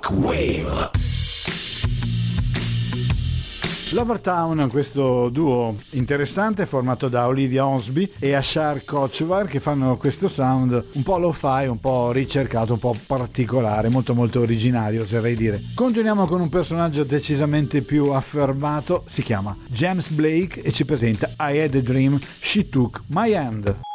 Wave. Lovertown, questo duo interessante formato da Olivia Osby e Ashar Kochvar, che fanno questo sound un po' lo-fi, un po' ricercato, un po' particolare, molto molto originario, oserei dire. Continuiamo con un personaggio decisamente più affermato, si chiama James Blake e ci presenta I Had a Dream, She Took My Hand.